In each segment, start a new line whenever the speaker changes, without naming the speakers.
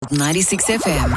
96 FM.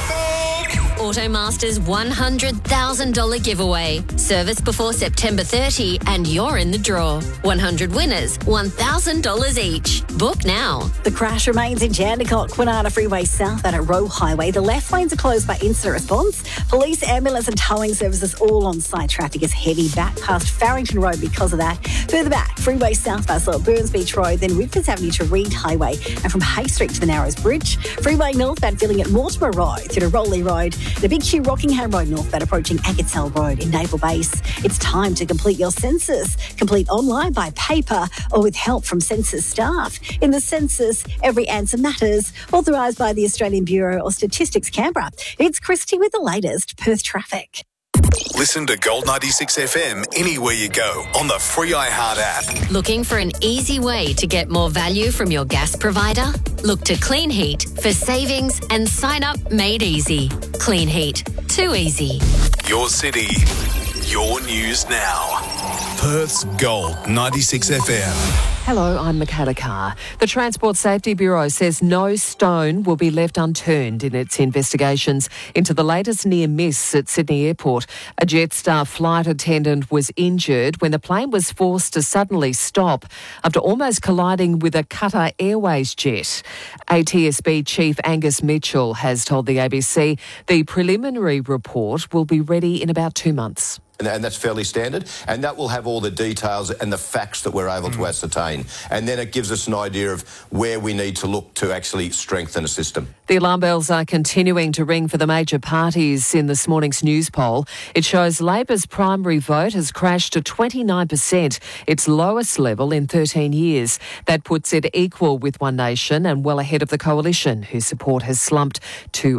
Automasters $100,000 giveaway. Service before September 30 and you're in the draw. 100 winners, $1,000 each. Book now.
The crash remains in Jandakot, Kwinana Freeway South and at Roe Highway. The left lanes are closed by incident response. Police, ambulance and towing services all on site. Traffic is heavy back past Farrington Road because of that. Further back, Freeway South Basel, Burns Beach Road, then Whitford Avenue to Reed Highway and from Hay Street to the Narrows Bridge. Freeway northbound filling at Mortimer Road through to Rowley Road. The Big Shoe Rockingham Road northbound approaching Agatsell Road in Naval Base. It's time to complete your census. Complete online by paper or with help from census staff. In the census, every answer matters. Authorised by the Australian Bureau of Statistics, Canberra. It's Christy with the latest Perth traffic.
Listen to Gold 96 FM anywhere you go on the free iHeart app.
Looking for an easy way to get more value from your gas provider? Look to Clean Heat for savings and sign up made easy. Clean Heat. Too easy.
Your city, your news now. Perth's Gold 96 FM.
Hello, I'm Michaela Carr. The Transport Safety Bureau says no stone will be left unturned in its investigations into the latest near miss at Sydney Airport. A Jetstar flight attendant was injured when the plane was forced to suddenly stop after almost colliding with a Qatar Airways jet. ATSB Chief Angus Mitchell has told the ABC the preliminary report will be ready in about 2 months.
And that's fairly standard, and that will have all the details and the facts that we're able to ascertain. And then it gives us an idea of where we need to look to actually strengthen a system.
The alarm bells are continuing to ring for the major parties in this morning's news poll. It shows Labor's primary vote has crashed to 29%, its lowest level in 13 years. That puts it equal with One Nation and well ahead of the Coalition, whose support has slumped to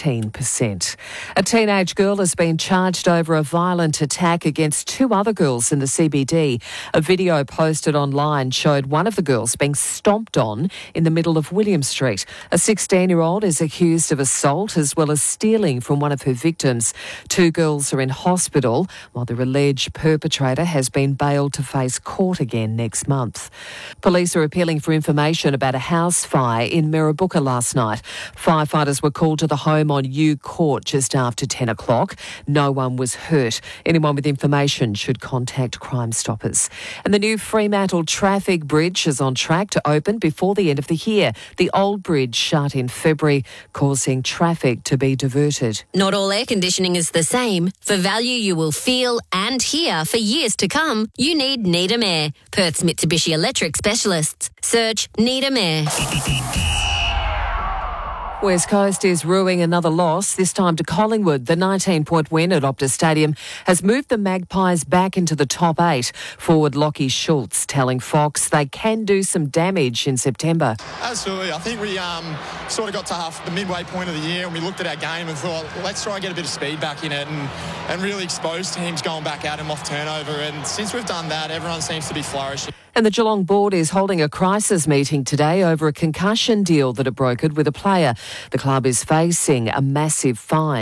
18%. A teenage girl has been charged over a violent attack against 2 other girls in the CBD. A video posted online showed one of the girls being stomped on in the middle of William Street. A 16-year-old is accused of assault as well as stealing from one of her victims. 2 girls are in hospital, while their alleged perpetrator has been bailed to face court again next month. Police are appealing for information about a house fire in Mirrabooka last night. Firefighters were called to the home on U Court just after 10 o'clock. No one was hurt. Anyone with information should contact Crime Stoppers. And the new Fremantle Traffic Bridge is on track to open before the end of the year. The old bridge shut in February, causing traffic to be diverted.
Not all air conditioning is the same. For value you will feel and hear for years to come, you need Needham Air. Perth's Mitsubishi Electric specialists. Search Needham Air.
West Coast is rueing another loss, this time to Collingwood. The 19-point win at Optus Stadium has moved the Magpies back into the top 8. Forward Lockie Schultz telling Fox they can do some damage in September.
Absolutely. I think we sort of got to the midway point of the year and we looked at our game and thought, let's try and get a bit of speed back in it and really expose teams going back at them off turnover. And since we've done that, everyone seems to be flourishing.
And the Geelong board is holding a crisis meeting today over a concussion deal that it brokered with a player. The club is facing a massive fine.